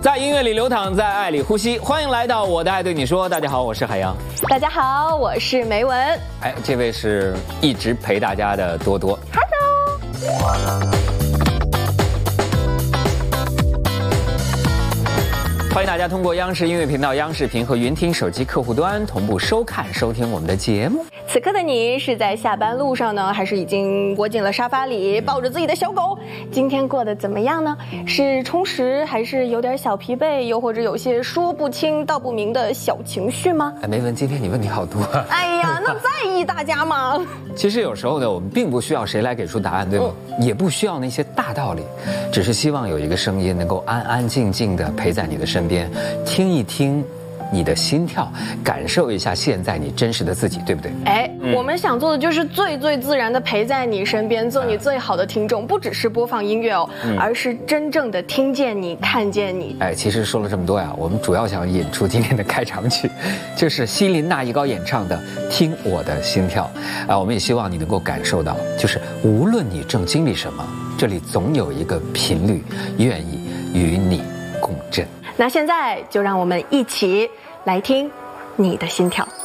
在音乐里流淌，在爱里呼吸。欢迎来到我的爱对你说。大家好，我是海洋。 大家好，我是梅文。 哎，这位是一直陪大家的多多。 Hello。 欢迎大家通过央视音乐频道、央视频和云听手机客户端同步收看、收听我们的节目。 此刻的你是在下班路上呢，还是已经窝进了沙发里，抱着自己的小狗？今天过得怎么样呢？是充实，还是有点小疲惫，又或者有些说不清道不明的小情绪吗？ 哎，梅文，今天你问题好多。 哎呀，那在意大家吗？ 其实有时候呢，我们并不需要谁来给出答案，对吗？也不需要那些大道理，只是希望有一个声音能够安安静静地陪在你的身边，听一听你的心跳，感受一下现在你真实的自己，对不对？ 哎，我们想做的就是最自然的陪在你身边，做你最好的听众，不只是播放音乐哦，而是真正的听见你，看见你。 哎，其实说了这么多呀，我们主要想引出今天的开场曲，就是希林娜依高演唱的《听我的心跳》啊，我们也希望你能够感受到，就是无论你正经历什么，这里总有一个频率愿意与你共振。 那现在就让我们一起来听你的心跳。